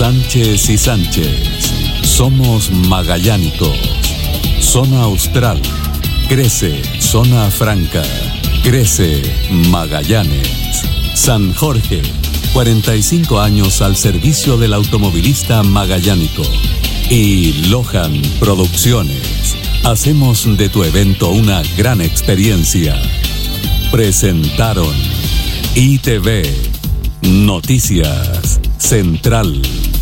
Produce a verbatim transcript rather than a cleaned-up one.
Sánchez y Sánchez. Somos magallánicos. Zona Austral. Crece Zona Franca. Crece Magallanes. San Jorge. cuarenta y cinco años al servicio del automovilista magallánico. Y Lohan Producciones. Hacemos de tu evento una gran experiencia. Presentaron I T V Noticias Central.